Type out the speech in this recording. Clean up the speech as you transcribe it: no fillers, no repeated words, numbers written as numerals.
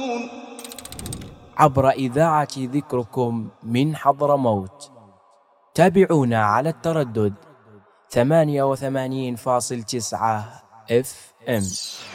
عبر إذاعة ذكركم من حضرموت. تابعونا على التردد 88.9 FM.